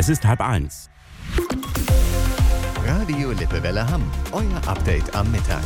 Es ist 12:30. Radio Lippewelle Hamm, euer Update am Mittag.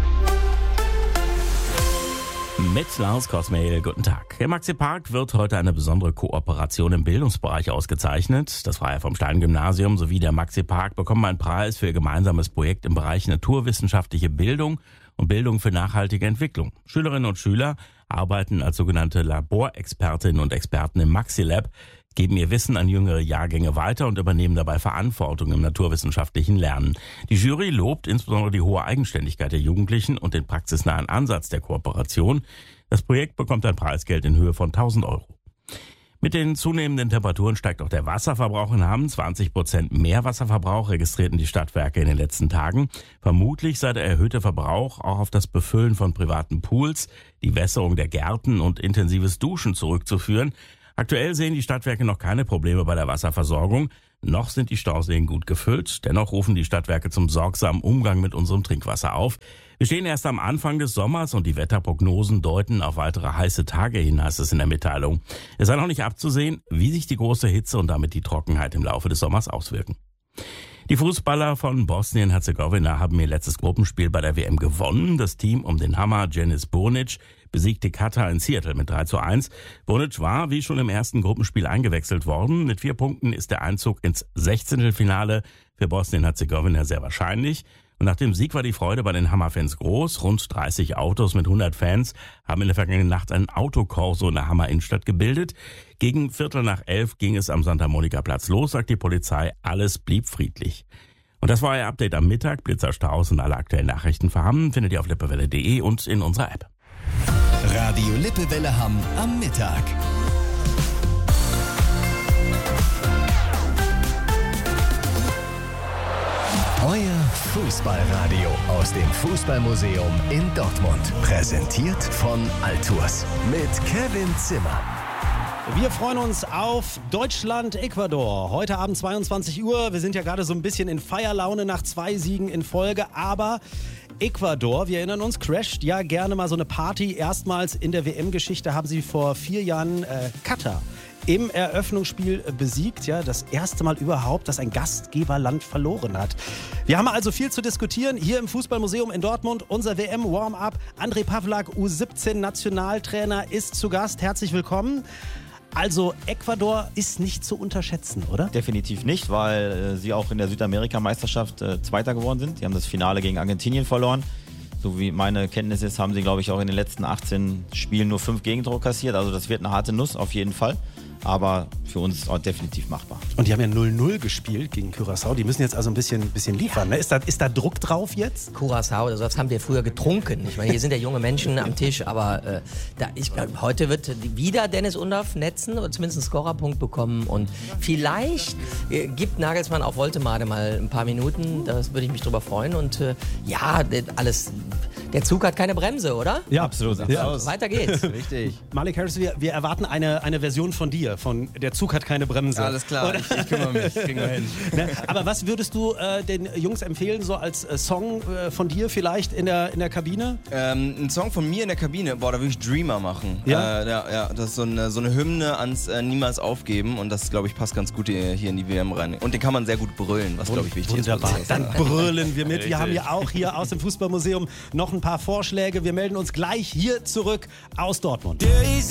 Mit Lars Kosmehl, guten Tag. Im Maxi-Park wird heute eine besondere Kooperation im Bildungsbereich ausgezeichnet. Das Freiherr vom Stein-Gymnasium sowie der Maxi-Park bekommen einen Preis für ihr gemeinsames Projekt im Bereich naturwissenschaftliche Bildung und Bildung für nachhaltige Entwicklung. Schülerinnen und Schüler arbeiten als sogenannte Laborexpertinnen und Experten im Maxi-Lab, geben ihr Wissen an jüngere Jahrgänge weiter und übernehmen dabei Verantwortung im naturwissenschaftlichen Lernen. Die Jury lobt insbesondere die hohe Eigenständigkeit der Jugendlichen und den praxisnahen Ansatz der Kooperation. Das Projekt bekommt ein Preisgeld in Höhe von 1.000 €. Mit den zunehmenden Temperaturen steigt auch der Wasserverbrauch in Hamm. 20% mehr Wasserverbrauch registrierten die Stadtwerke in den letzten Tagen. Vermutlich sei der erhöhte Verbrauch auch auf das Befüllen von privaten Pools, die Wässerung der Gärten und intensives Duschen zurückzuführen. Aktuell sehen die Stadtwerke noch keine Probleme bei der Wasserversorgung. Noch sind die Stauseen gut gefüllt. Dennoch rufen die Stadtwerke zum sorgsamen Umgang mit unserem Trinkwasser auf. Wir stehen erst am Anfang des Sommers und die Wetterprognosen deuten auf weitere heiße Tage hin, heißt es in der Mitteilung. Es sei noch nicht abzusehen, wie sich die große Hitze und damit die Trockenheit im Laufe des Sommers auswirken. Die Fußballer von Bosnien-Herzegowina haben ihr letztes Gruppenspiel bei der WM gewonnen. Das Team um den Hammer Deniz Burnic besiegte Katar in Seattle mit 3:1. Burnic war, wie schon im ersten Gruppenspiel, eingewechselt worden. Mit 4 Punkten ist der Einzug ins 16. für Bosnien-Herzegowina sehr wahrscheinlich. Und nach dem Sieg war die Freude bei den Hammer-Fans groß. Rund 30 Autos mit 100 Fans haben in der vergangenen Nacht einen Autokorso in der Hammer-Innenstadt gebildet. Gegen 11:15 ging es am Santa Monica-Platz los, sagt die Polizei. Alles blieb friedlich. Und das war euer Update am Mittag. Blitzer, Staus und alle aktuellen Nachrichten für Hamm findet ihr auf lippewelle.de und in unserer App. Radio Lippewelle Hamm am Mittag. Euer Fußballradio aus dem Fußballmuseum in Dortmund. Präsentiert von Altours mit Kevin Zimmer. Wir freuen uns auf Deutschland-Ecuador. Heute Abend 22 Uhr. Wir sind ja gerade so ein bisschen in Feierlaune nach 2 Siegen in Folge. Aber Ecuador, wir erinnern uns, crasht ja gerne mal so eine Party. Erstmals in der WM-Geschichte haben sie vor 4 Jahren Katar im Eröffnungsspiel besiegt. Ja, das erste Mal überhaupt, dass ein Gastgeberland verloren hat. Wir haben also viel zu diskutieren hier im Fußballmuseum in Dortmund. Unser WM-Warm-Up. André Pavlak, U17-Nationaltrainer, ist zu Gast. Herzlich willkommen. Also Ecuador ist nicht zu unterschätzen, oder? Definitiv nicht, weil sie auch in der Südamerika-Meisterschaft Zweiter geworden sind. Die haben das Finale gegen Argentinien verloren. So wie meine Kenntnis ist, haben sie, glaube ich, auch in den letzten 18 Spielen nur 5 Gegentore kassiert. Also das wird eine harte Nuss auf jeden Fall. Aber für uns auch definitiv machbar. Und die haben ja 0-0 gespielt gegen Curaçao. Die müssen jetzt also ein bisschen liefern. Ne? Ist da Druck drauf jetzt? Curaçao, das haben wir früher getrunken. Ich meine, hier sind ja junge Menschen am Tisch, aber heute wird wieder Dennis Undaff netzen oder zumindest einen Scorerpunkt bekommen. Und vielleicht gibt Nagelsmann auf Woltemade mal ein paar Minuten. Das würde ich mich drüber freuen. Und der Zug hat keine Bremse, oder? Ja, absolut. Ja. Weiter geht's. Richtig. Malik Harris, wir erwarten eine Version von dir, von Der Zug hat keine Bremse. Alles klar, ich kümmere mich, kriegen wir hin. Ne? Aber was würdest du den Jungs empfehlen, so als Song von dir vielleicht in der Kabine? Ein Song von mir in der Kabine, da würde ich Dreamer machen. Ja? Das ist so eine Hymne ans Niemals aufgeben und das, glaube ich, passt ganz gut hier in die WM rein. Und den kann man sehr gut brüllen, was, glaube ich, wichtig Wunderbar. ist. Dann brüllen wir mit. Wir haben ja auch hier aus dem Fußballmuseum noch ein paar Vorschläge. Wir melden uns gleich hier zurück aus Dortmund.